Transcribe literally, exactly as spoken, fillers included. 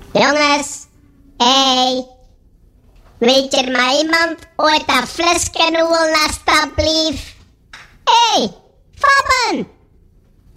Jongens, hé, weet er maar iemand ooit dat flesje alsjeblieft?